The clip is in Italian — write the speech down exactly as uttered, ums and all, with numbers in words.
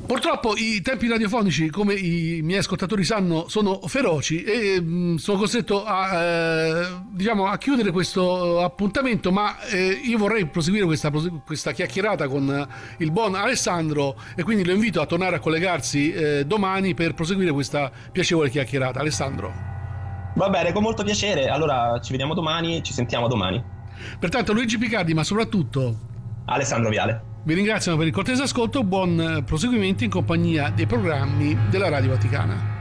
Purtroppo i tempi radiofonici, come i miei ascoltatori sanno, sono feroci e mh, sono costretto a, eh, diciamo, a chiudere questo appuntamento, ma eh, io vorrei proseguire questa, questa chiacchierata con il buon Alessandro e quindi lo invito a tornare a collegarsi eh, domani per proseguire questa piacevole chiacchierata. Alessandro. Va bene, con molto piacere. Allora ci vediamo domani, ci sentiamo domani. Pertanto Luigi Picardi, ma soprattutto Alessandro Viale. Vi ringraziamo per il cortese ascolto, buon proseguimento in compagnia dei programmi della Radio Vaticana.